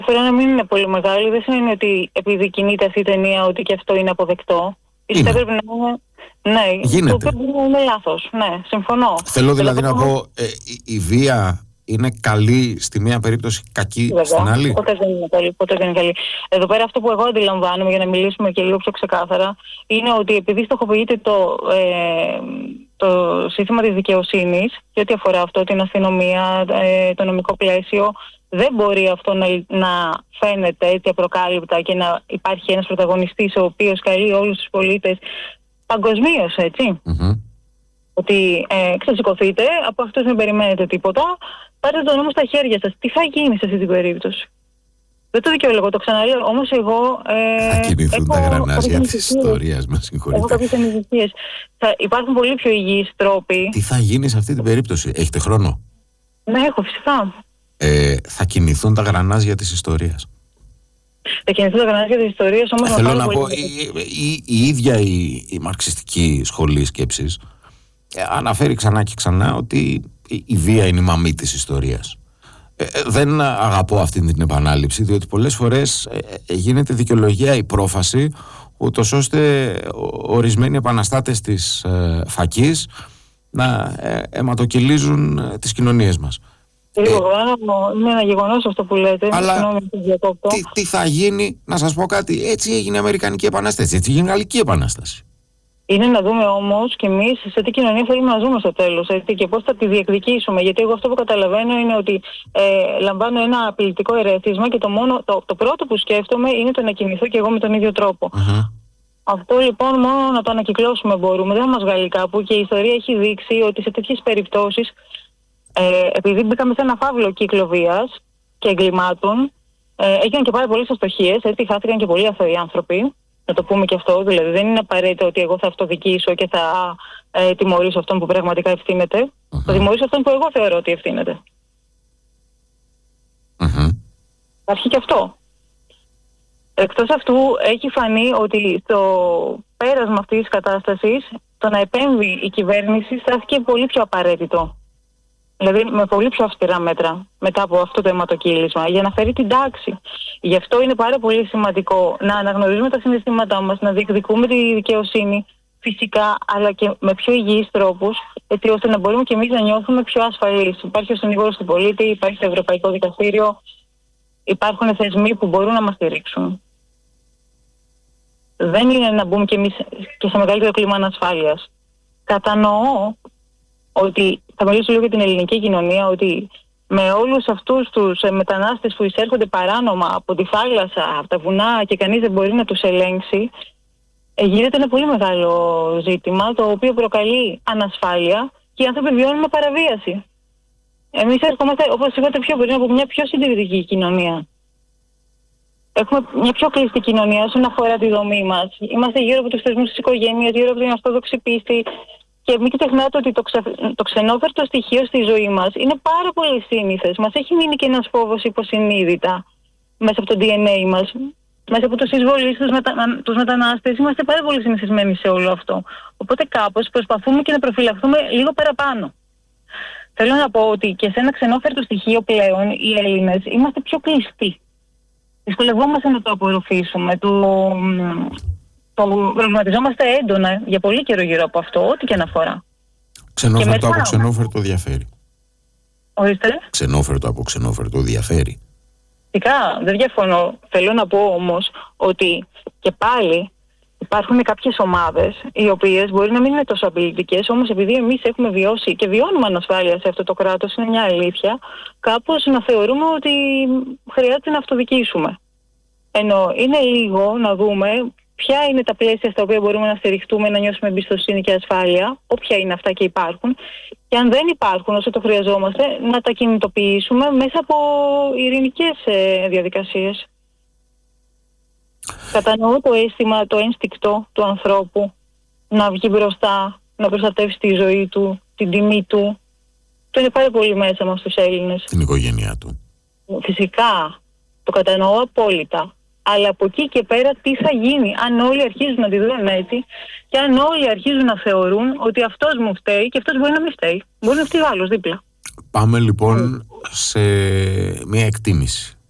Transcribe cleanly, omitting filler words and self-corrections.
Θέλω να μην είναι πολύ μεγάλη. Δεν σημαίνει ότι επειδή κινείται αυτή η ταινία ότι και αυτό είναι αποδεκτό. Ίσως θα πρέπει να είναι. Ναι, γίνεται. Το οποίο είναι λάθος. Ναι, συμφωνώ. Θέλω δηλαδή να πω, η βία είναι καλή στη μία περίπτωση, κακή στην άλλη. Ποτέ δεν είναι καλή. Ποτέ δεν είναι καλή. Εδώ πέρα αυτό που εγώ αντιλαμβάνομαι, για να μιλήσουμε και λίγο πιο ξεκάθαρα, είναι ότι επειδή στοχοποιείται το σύστημα της δικαιοσύνης και ό,τι αφορά αυτό, την αστυνομία, το νομικό πλαίσιο, δεν μπορεί αυτό να φαίνεται έτσι απροκάλυπτα και να υπάρχει ένας πρωταγωνιστής ο οποίος καλεί όλους τους πολίτες παγκοσμίως, έτσι. Ότι ξεσηκωθείτε, από αυτούς μην περιμένετε τίποτα, πάρετε τον νόμο στα χέρια σας. Τι θα γίνει σε αυτή την περίπτωση? Δεν το δικαιολογώ, το ξαναλέω. Όμως εγώ. Θα κινηθούν τα γρανάζια της ιστορίας μας, συγχωρείτε. Έχω κάποιες ανησυχίες. Υπάρχουν πολύ πιο υγιείς τρόποι. Τι θα γίνει σε αυτή την περίπτωση? Έχετε χρόνο? Ναι, έχω, φυσικά. Θα κινηθούν τα γρανάζια της ιστορίας. Θα κινηθούν τα γρανάζια της ιστορίας, όμως. Θέλω να πω, η ίδια η μαρξιστική σχολή σκέψης αναφέρει ξανά και ξανά ότι η βία είναι η μαμή της ιστορίας. Δεν αγαπώ αυτή την επανάληψη, διότι πολλές φορές γίνεται δικαιολογία η πρόφαση, ούτως ώστε ορισμένοι επαναστάτες της φακής να αιματοκυλίζουν τις κοινωνίες μας. Είναι ένα γεγονός αυτό που λέτε. Αλλά τι θα γίνει, να σας πω κάτι, έτσι έγινε η Αμερικανική Επανάσταση, έτσι έγινε η Γαλλική Επανάσταση. Είναι να δούμε όμως και εμείς σε τι κοινωνία θέλουμε να ζούμε στο τέλος, έτσι, και πώς θα τη διεκδικήσουμε. Γιατί εγώ αυτό που καταλαβαίνω είναι ότι λαμβάνω ένα απειλητικό ερέθισμα και το πρώτο που σκέφτομαι είναι το να κινηθώ και εγώ με τον ίδιο τρόπο. Αυτό λοιπόν μόνο να το ανακυκλώσουμε μπορούμε. Δεν θα μας βγάλει κάπου, και η ιστορία έχει δείξει ότι σε τέτοιες περιπτώσεις, επειδή μπήκαμε σε ένα φαύλο κύκλο βίας και εγκλημάτων, έγιναν και πάρα πολλές αστοχίες, έτσι, χάθηκαν και πολλοί αθώοι άνθρωποι. Να το πούμε και αυτό, δηλαδή δεν είναι απαραίτητο ότι εγώ θα αυτοδικήσω και θα τιμωρήσω αυτόν που πραγματικά ευθύνεται. Θα τιμωρήσω αυτόν που εγώ θεωρώ ότι ευθύνεται. Υπάρχει και αυτό. Εκτός αυτού, έχει φανεί ότι στο πέρασμα αυτής της κατάστασης το να επέμβει η κυβέρνηση στάθηκε πολύ πιο απαραίτητο. Δηλαδή με πολύ πιο αυστηρά μέτρα μετά από αυτό το αιματοκύλισμα, για να φέρει την τάξη. Γι' αυτό είναι πάρα πολύ σημαντικό να αναγνωρίζουμε τα συναισθήματά μας, να διεκδικούμε τη δικαιοσύνη φυσικά, αλλά και με πιο υγιείς τρόπους, έτσι ώστε να μπορούμε και εμείς να νιώθουμε πιο ασφαλείς. Υπάρχει ο συνήγορος του πολίτη, υπάρχει το Ευρωπαϊκό Δικαστήριο, υπάρχουν θεσμοί που μπορούν να μας στηρίξουν. Δεν είναι να μπούμε και εμείς και σε μεγαλύτερο κλίμα ανασφάλειας. Κατανοώ ότι, θα μιλήσω λίγο για την ελληνική κοινωνία, ότι με όλους αυτούς τους μετανάστες που εισέρχονται παράνομα από τη θάλασσα, από τα βουνά, και κανείς δεν μπορεί να τους ελέγξει, γίνεται ένα πολύ μεγάλο ζήτημα, το οποίο προκαλεί ανασφάλεια και οι άνθρωποι βιώνουν με παραβίαση. Εμείς έρχομαστε, όπως είπατε πιο πριν, από μια πιο συντηρητική κοινωνία. Έχουμε μια πιο κλειστή κοινωνία όσον αφορά τη δομή μας. Είμαστε γύρω από τους θεσμούς της οικογένειας, γύρω από την ορθόδοξη πίστη. Και μην ξεχνάτε ότι το ξενόφερτο στοιχείο στη ζωή μας είναι πάρα πολύ σύνηθες. Μας έχει μείνει και ένας φόβος υποσυνείδητα μέσα από το DNA μας, μέσα από τους εισβολείς, τους μετανάστες. Είμαστε πάρα πολύ συνηθισμένοι σε όλο αυτό. Οπότε κάπως προσπαθούμε και να προφυλαχθούμε λίγο παραπάνω. Θέλω να πω ότι και σε ένα ξενόφερτο στοιχείο πλέον οι Έλληνες είμαστε πιο κλειστοί. Δυσκολευόμαστε να το απορροφήσουμε. Προβληματιζόμαστε έντονα για πολύ καιρό γύρω από αυτό, ό,τι και αναφορά. Ξενόφερτο από ξενόφερτο διαφέρει. Ορίστε. Ξενόφερτο από ξενόφερτο διαφέρει. Φυσικά, δεν διαφωνώ. Θέλω να πω όμως ότι και πάλι υπάρχουν κάποιες ομάδες οι οποίες μπορεί να μην είναι τόσο απειλητικές, όμως επειδή εμείς έχουμε βιώσει και βιώνουμε ανασφάλεια σε αυτό το κράτος, είναι μια αλήθεια, κάπως να θεωρούμε ότι χρειάζεται να αυτοδικήσουμε. Ενώ είναι λίγο να δούμε ποια είναι τα πλαίσια στα οποία μπορούμε να στηριχτούμε, να νιώσουμε εμπιστοσύνη και ασφάλεια, όποια είναι αυτά και υπάρχουν. Και αν δεν υπάρχουν όσο το χρειαζόμαστε, να τα κινητοποιήσουμε μέσα από ειρηνικές διαδικασίες. Κατανοώ το αίσθημα, το ένστικτο του ανθρώπου να βγει μπροστά, να προστατεύσει τη ζωή του, την τιμή του. Το είναι πάρα πολύ μέσα μας τους Έλληνες. Την οικογένειά του. Φυσικά, το κατανοώ απόλυτα. Αλλά από εκεί και πέρα τι θα γίνει αν όλοι αρχίζουν να τη δουν έτσι και αν όλοι αρχίζουν να θεωρούν ότι αυτός μου φταίει και αυτός μπορεί να μην φταίει. Μπορεί να φταίει ο άλλος δίπλα. Πάμε λοιπόν σε μια εκτίμηση.